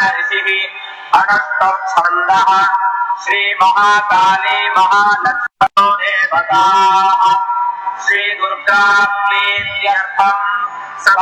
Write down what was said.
ऋषिः अनष्टछन्दः श्री महाकाली महालक्ष्मी देवताः श्री दुर्गा प्रीत्यर्थम्